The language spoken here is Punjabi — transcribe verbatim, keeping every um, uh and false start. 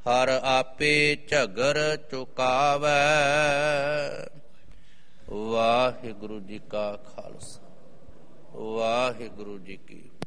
ਹਰ ਆਪੇ ਝਗਰ ਚੁਕਾਵੈ। ਵਾਹਿਗੁਰੂ ਜੀ ਕਾ ਖਾਲਸਾ, ਵਾਹਿਗੁਰੂ ਜੀ ਕੀ